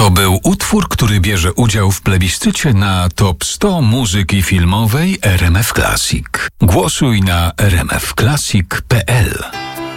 To był utwór, który bierze udział w plebiscycie na Top 100 muzyki filmowej RMF Classic. Głosuj na rmfclassic.pl.